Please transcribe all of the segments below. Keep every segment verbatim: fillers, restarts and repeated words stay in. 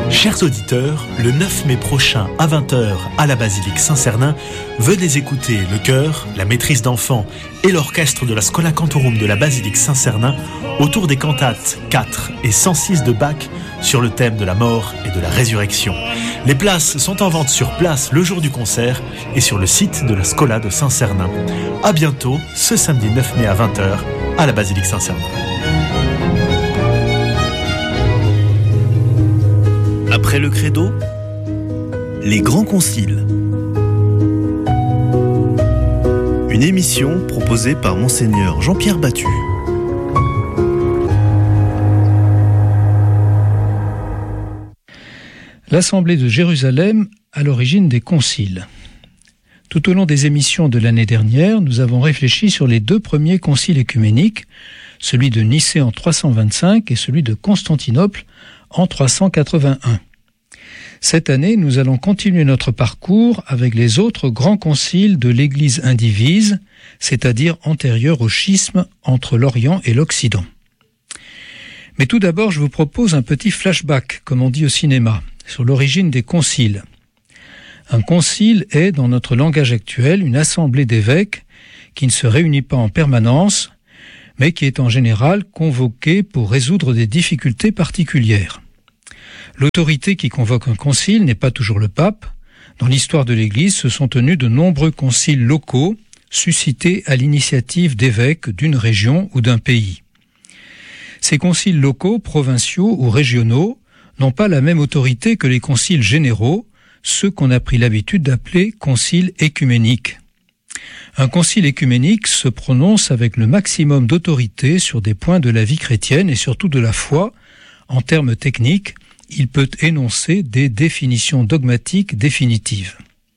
Chers auditeurs, le neuf mai prochain à vingt heures à la basilique Saint-Cernin, venez écouter le chœur, la maîtrise d'enfants et l'orchestre de la Schola Cantorum de la basilique Saint-Cernin autour des cantates quatre et cent six de Bach sur le thème de la mort et de la résurrection. Les places sont en vente sur place le jour du concert et sur le site de la Schola de Saint-Cernin. À bientôt, ce samedi neuf mai à vingt heures à la basilique Saint-Cernin. Après le credo, les grands conciles. Une émission proposée par Monseigneur Jean-Pierre Battu. L'Assemblée de Jérusalem à l'origine des conciles. Tout au long des émissions de l'année dernière, nous avons réfléchi sur les deux premiers conciles œcuméniques, celui de Nicée en trois cent vingt-cinq et celui de Constantinople en trois cent quatre-vingt-un. Cette année, nous allons continuer notre parcours avec les autres grands conciles de l'Église indivise, c'est-à-dire antérieurs au schisme entre l'Orient et l'Occident. Mais tout d'abord, je vous propose un petit flashback, comme on dit au cinéma, sur l'origine des conciles. Un concile est, dans notre langage actuel, une assemblée d'évêques qui ne se réunit pas en permanence, mais qui est en général convoquée pour résoudre des difficultés particulières. L'autorité qui convoque un concile n'est pas toujours le pape. Dans l'histoire de l'Église, se sont tenus de nombreux conciles locaux, suscités à l'initiative d'évêques d'une région ou d'un pays. Ces conciles locaux, provinciaux ou régionaux, n'ont pas la même autorité que les conciles généraux, ceux qu'on a pris l'habitude d'appeler conciles écuméniques. Un concile écuménique se prononce avec le maximum d'autorité sur des points de la vie chrétienne et surtout de la foi. En termes techniques, il peut énoncer des définitions dogmatiques définitives.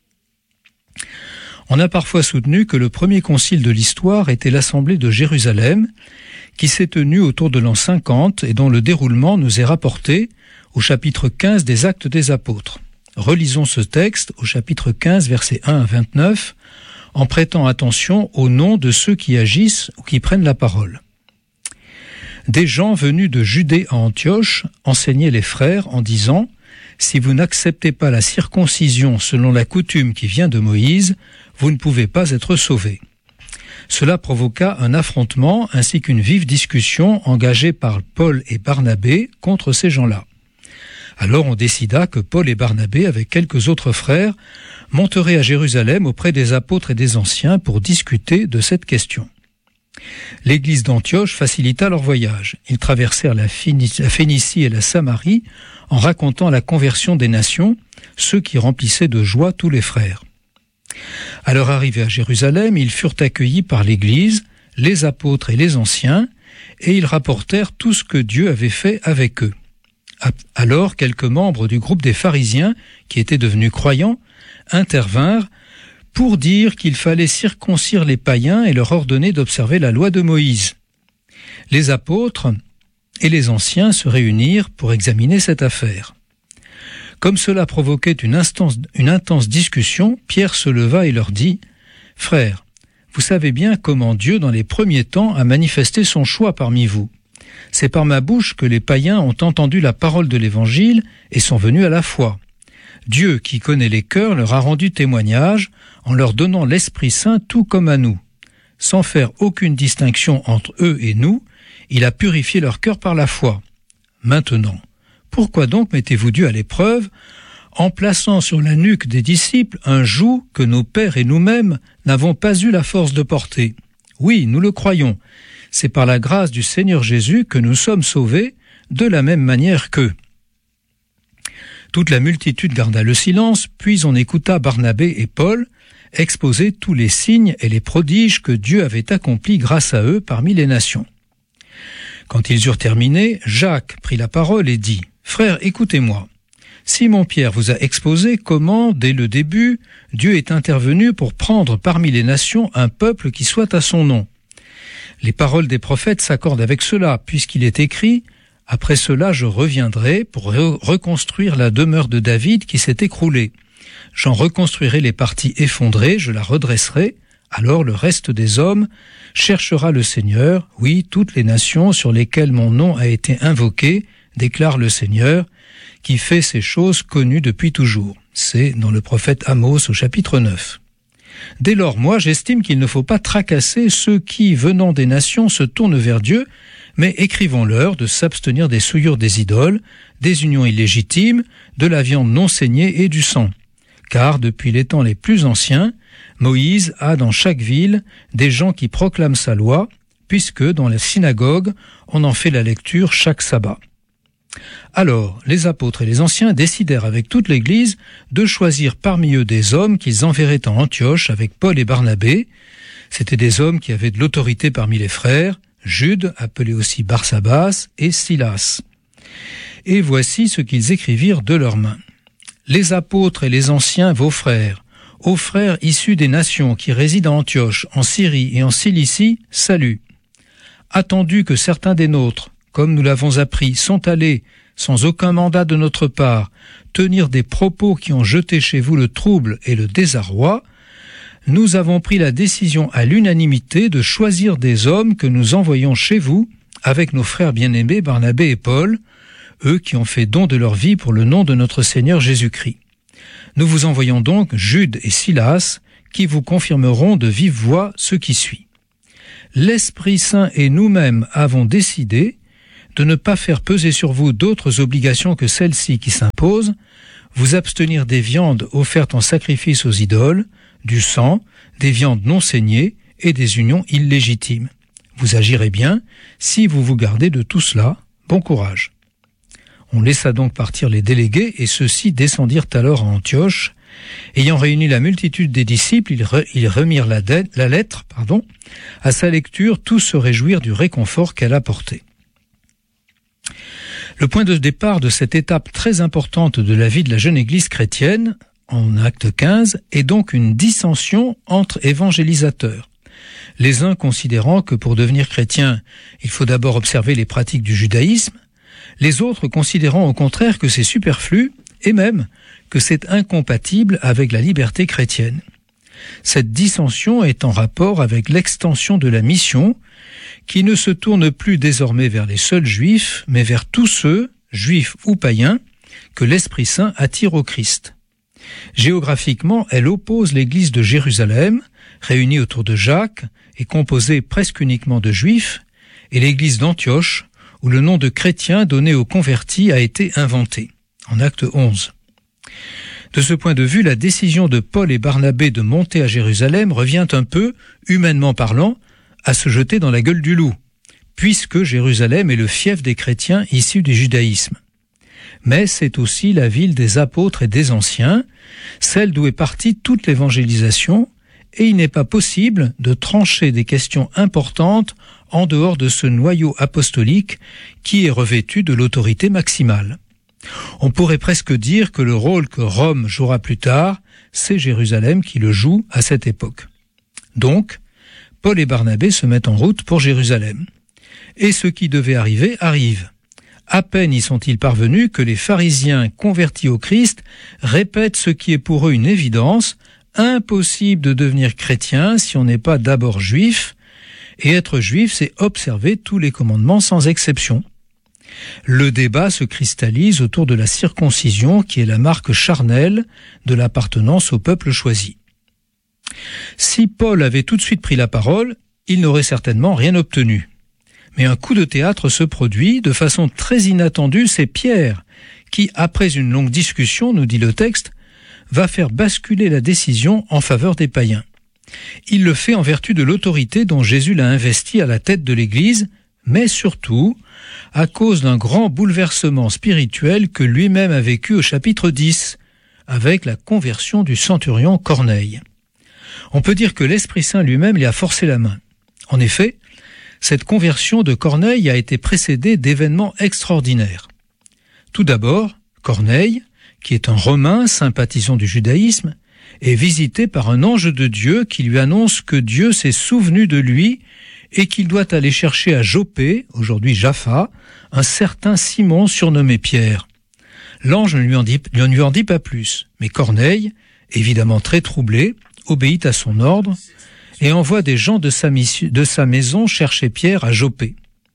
On a parfois soutenu que le premier concile de l'histoire était l'Assemblée de Jérusalem, qui s'est tenue autour de l'an cinquante et dont le déroulement nous est rapporté au chapitre quinze des Actes des Apôtres. Relisons ce texte au chapitre quinze, versets un à vingt-neuf, en prêtant attention aux noms de ceux qui agissent ou qui prennent la parole. Des gens venus de Judée à Antioche enseignaient les frères en disant « Si vous n'acceptez pas la circoncision selon la coutume qui vient de Moïse, vous ne pouvez pas être sauvés. » Cela provoqua un affrontement ainsi qu'une vive discussion engagée par Paul et Barnabé contre ces gens-là. Alors on décida que Paul et Barnabé, avec quelques autres frères, monteraient à Jérusalem auprès des apôtres et des anciens pour discuter de cette question. L'église d'Antioche facilita leur voyage. Ils traversèrent la Phénicie et la Samarie en racontant la conversion des nations, ceux qui remplissaient de joie tous les frères. À leur arrivée à Jérusalem, ils furent accueillis par l'église, les apôtres et les anciens, et ils rapportèrent tout ce que Dieu avait fait avec eux. Alors, quelques membres du groupe des pharisiens, qui étaient devenus croyants, intervinrent pour dire qu'il fallait circoncire les païens et leur ordonner d'observer la loi de Moïse. Les apôtres et les anciens se réunirent pour examiner cette affaire. Comme cela provoquait une, instance, une intense discussion, Pierre se leva et leur dit « Frères, vous savez bien comment Dieu, dans les premiers temps, a manifesté son choix parmi vous. C'est par ma bouche que les païens ont entendu la parole de l'Évangile et sont venus à la foi. Dieu, qui connaît les cœurs, leur a rendu témoignage en leur donnant l'Esprit Saint tout comme à nous. Sans faire aucune distinction entre eux et nous, il a purifié leur cœur par la foi. Maintenant, pourquoi donc mettez-vous Dieu à l'épreuve en plaçant sur la nuque des disciples un joug que nos pères et nous-mêmes n'avons pas eu la force de porter? Oui, nous le croyons. C'est par la grâce du Seigneur Jésus que nous sommes sauvés de la même manière qu'eux. Toute la multitude garda le silence, puis on écouta Barnabé et Paul exposer tous les signes et les prodiges que Dieu avait accomplis grâce à eux parmi les nations. Quand ils eurent terminé, Jacques prit la parole et dit « Frères, écoutez-moi. Simon-Pierre vous a exposé comment, dès le début, Dieu est intervenu pour prendre parmi les nations un peuple qui soit à son nom. Les paroles des prophètes s'accordent avec cela, puisqu'il est écrit « Après cela, je reviendrai pour re- reconstruire la demeure de David qui s'est écroulée. J'en reconstruirai les parties effondrées, je la redresserai. Alors le reste des hommes cherchera le Seigneur, oui, toutes les nations sur lesquelles mon nom a été invoqué déclare le Seigneur, qui fait ces choses connues depuis toujours. C'est dans le prophète Amos au chapitre neuf. Dès lors, moi, j'estime qu'il ne faut pas tracasser ceux qui, venant des nations, se tournent vers Dieu, mais écrivons-leur de s'abstenir des souillures des idoles, des unions illégitimes, de la viande non saignée et du sang. Car, depuis les temps les plus anciens, Moïse a dans chaque ville des gens qui proclament sa loi, puisque dans la synagogue, on en fait la lecture chaque sabbat. Alors, les apôtres et les anciens décidèrent avec toute l'Église de choisir parmi eux des hommes qu'ils enverraient en Antioche avec Paul et Barnabé. C'étaient des hommes qui avaient de l'autorité parmi les frères, Jude, appelé aussi Barsabas, et Silas. Et voici ce qu'ils écrivirent de leurs mains. Les apôtres et les anciens, vos frères, aux frères issus des nations qui résident à Antioche, en Syrie et en Cilicie, salut. Attendu que certains des nôtres, comme nous l'avons appris, sont allés, sans aucun mandat de notre part, tenir des propos qui ont jeté chez vous le trouble et le désarroi, nous avons pris la décision à l'unanimité de choisir des hommes que nous envoyons chez vous, avec nos frères bien-aimés Barnabé et Paul, eux qui ont fait don de leur vie pour le nom de notre Seigneur Jésus-Christ. Nous vous envoyons donc Jude et Silas, qui vous confirmeront de vive voix ce qui suit. L'Esprit Saint et nous-mêmes avons décidé de ne pas faire peser sur vous d'autres obligations que celles-ci qui s'imposent, vous abstenir des viandes offertes en sacrifice aux idoles, du sang, des viandes non saignées et des unions illégitimes. Vous agirez bien si vous vous gardez de tout cela. Bon courage. On laissa donc partir les délégués et ceux-ci descendirent alors à Antioche. Ayant réuni la multitude des disciples, ils, re, ils remirent la, de, la lettre, pardon. À sa lecture, tous se réjouirent du réconfort qu'elle apportait. Le point de départ de cette étape très importante de la vie de la jeune Église chrétienne, en acte quinze, est donc une dissension entre évangélisateurs. Les uns considérant que pour devenir chrétien, il faut d'abord observer les pratiques du judaïsme, les autres considérant au contraire que c'est superflu et même que c'est incompatible avec la liberté chrétienne. Cette dissension est en rapport avec l'extension de la mission qui ne se tourne plus désormais vers les seuls juifs, mais vers tous ceux, juifs ou païens, que l'Esprit Saint attire au Christ. Géographiquement, elle oppose l'église de Jérusalem, réunie autour de Jacques et composée presque uniquement de juifs, et l'église d'Antioche, où le nom de chrétien donné aux convertis a été inventé, en acte onze. De ce point de vue, la décision de Paul et Barnabé de monter à Jérusalem revient un peu, humainement parlant, à se jeter dans la gueule du loup, puisque Jérusalem est le fief des chrétiens issus du judaïsme. Mais c'est aussi la ville des apôtres et des anciens, celle d'où est partie toute l'évangélisation, et il n'est pas possible de trancher des questions importantes en dehors de ce noyau apostolique qui est revêtu de l'autorité maximale. On pourrait presque dire que le rôle que Rome jouera plus tard, c'est Jérusalem qui le joue à cette époque. Donc, Paul et Barnabé se mettent en route pour Jérusalem. Et ce qui devait arriver arrive. À peine y sont-ils parvenus que les pharisiens convertis au Christ répètent ce qui est pour eux une évidence, impossible de devenir chrétien si on n'est pas d'abord juif, et être juif, c'est observer tous les commandements sans exception. Le débat se cristallise autour de la circoncision qui est la marque charnelle de l'appartenance au peuple choisi. Si Paul avait tout de suite pris la parole, il n'aurait certainement rien obtenu. Mais un coup de théâtre se produit de façon très inattendue, c'est Pierre qui, après une longue discussion, nous dit le texte, va faire basculer la décision en faveur des païens. Il le fait en vertu de l'autorité dont Jésus l'a investi à la tête de l'Église, mais surtout à cause d'un grand bouleversement spirituel que lui-même a vécu au chapitre dix, avec la conversion du centurion Corneille. On peut dire que l'Esprit Saint lui-même lui a forcé la main. En effet, cette conversion de Corneille a été précédée d'événements extraordinaires. Tout d'abord, Corneille, qui est un Romain sympathisant du judaïsme, est visité par un ange de Dieu qui lui annonce que Dieu s'est souvenu de lui et qu'il doit aller chercher à Joppé, aujourd'hui Jaffa, un certain Simon surnommé Pierre. L'ange ne lui en dit, ne lui en dit pas plus, mais Corneille, évidemment très troublé, obéit à son ordre et envoie des gens de sa, mission, de sa maison chercher Pierre à Joppé.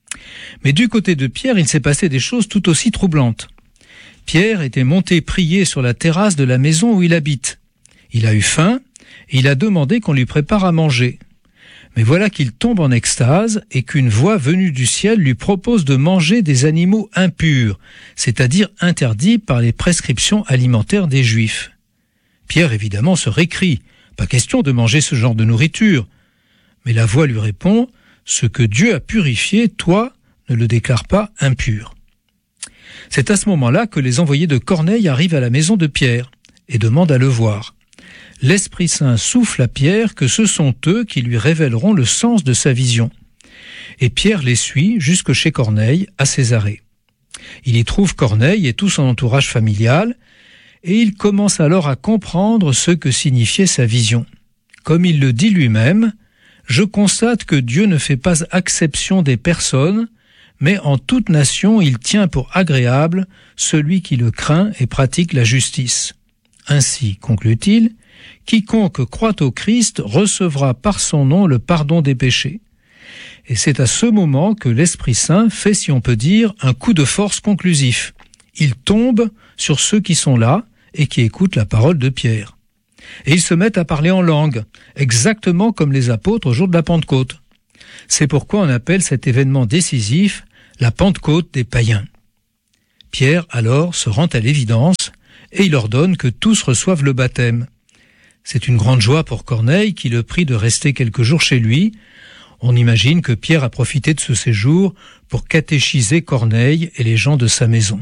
Mais du côté de Pierre, il s'est passé des choses tout aussi troublantes. Pierre était monté prier sur la terrasse de la maison où il habite. Il a eu faim et il a demandé qu'on lui prépare à manger. Mais voilà qu'il tombe en extase et qu'une voix venue du ciel lui propose de manger des animaux impurs, c'est-à-dire interdits par les prescriptions alimentaires des Juifs. Pierre, évidemment, se récrie. Pas question de manger ce genre de nourriture. Mais la voix lui répond, « Ce que Dieu a purifié, toi, ne le déclare pas impur. » C'est à ce moment-là que les envoyés de Corneille arrivent à la maison de Pierre et demandent à le voir. L'Esprit Saint souffle à Pierre que ce sont eux qui lui révéleront le sens de sa vision. Et Pierre les suit jusque chez Corneille, à Césarée. Il y trouve Corneille et tout son entourage familial, et il commence alors à comprendre ce que signifiait sa vision. Comme il le dit lui-même, « Je constate que Dieu ne fait pas exception des personnes, mais en toute nation il tient pour agréable celui qui le craint et pratique la justice. Ainsi, conclut-il, quiconque croit au Christ recevra par son nom le pardon des péchés. » Et c'est à ce moment que l'Esprit Saint fait, si on peut dire, un coup de force conclusif. Il tombe sur ceux qui sont là et qui écoutent la parole de Pierre. Et ils se mettent à parler en langue, exactement comme les apôtres au jour de la Pentecôte. C'est pourquoi on appelle cet événement décisif la Pentecôte des païens. Pierre, alors, se rend à l'évidence et il ordonne que tous reçoivent le baptême. C'est une grande joie pour Corneille qui le prie de rester quelques jours chez lui. On imagine que Pierre a profité de ce séjour pour catéchiser Corneille et les gens de sa maison.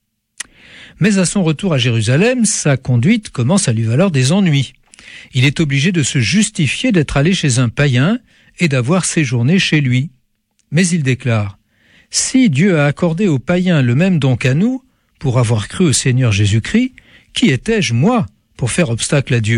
Mais à son retour à Jérusalem, sa conduite commence à lui valoir des ennuis. Il est obligé de se justifier d'être allé chez un païen et d'avoir séjourné chez lui. Mais il déclare « Si Dieu a accordé aux païens le même don qu'à nous, pour avoir cru au Seigneur Jésus-Christ, qui étais-je, moi, pour faire obstacle à Dieu ?»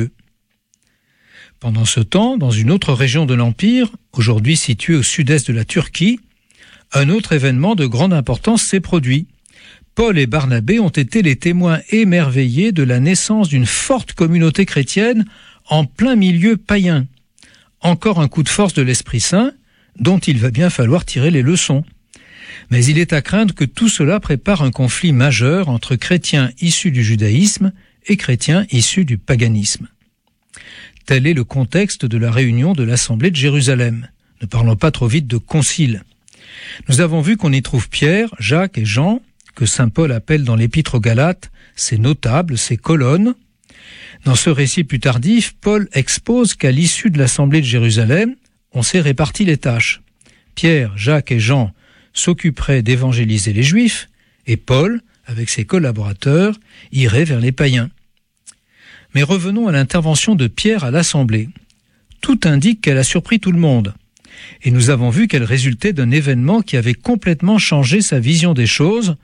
Pendant ce temps, dans une autre région de l'Empire, aujourd'hui située au sud-est de la Turquie, un autre événement de grande importance s'est produit. Paul et Barnabé ont été les témoins émerveillés de la naissance d'une forte communauté chrétienne en plein milieu païen. Encore un coup de force de l'Esprit Saint, dont il va bien falloir tirer les leçons. Mais il est à craindre que tout cela prépare un conflit majeur entre chrétiens issus du judaïsme et chrétiens issus du paganisme. Tel est le contexte de la réunion de l'Assemblée de Jérusalem. Ne parlons pas trop vite de concile. Nous avons vu qu'on y trouve Pierre, Jacques et Jean, que saint Paul appelle dans l'Épître aux Galates ses notables, ses colonnes. Dans ce récit plus tardif, Paul expose qu'à l'issue de l'Assemblée de Jérusalem, on s'est réparti les tâches. Pierre, Jacques et Jean s'occuperaient d'évangéliser les Juifs, et Paul, avec ses collaborateurs, irait vers les païens. Mais revenons à l'intervention de Pierre à l'Assemblée. Tout indique qu'elle a surpris tout le monde. Et nous avons vu qu'elle résultait d'un événement qui avait complètement changé sa vision des choses,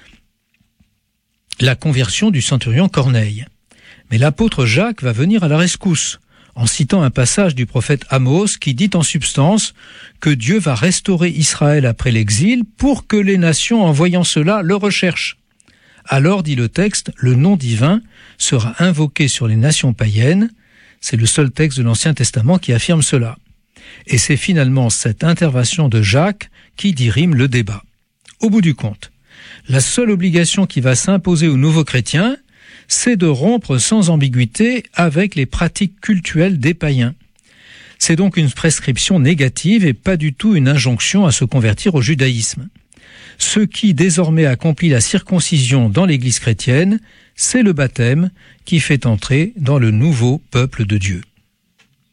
la conversion du centurion Corneille. Mais l'apôtre Jacques va venir à la rescousse, en citant un passage du prophète Amos qui dit en substance que Dieu va restaurer Israël après l'exil pour que les nations, en voyant cela, le recherchent. Alors, dit le texte, le nom divin sera invoqué sur les nations païennes. C'est le seul texte de l'Ancien Testament qui affirme cela. Et c'est finalement cette intervention de Jacques qui dirime le débat. Au bout du compte, la seule obligation qui va s'imposer aux nouveaux chrétiens, c'est de rompre sans ambiguïté avec les pratiques cultuelles des païens. C'est donc une prescription négative et pas du tout une injonction à se convertir au judaïsme. Ce qui désormais accomplit la circoncision dans l'Église chrétienne, c'est le baptême qui fait entrer dans le nouveau peuple de Dieu.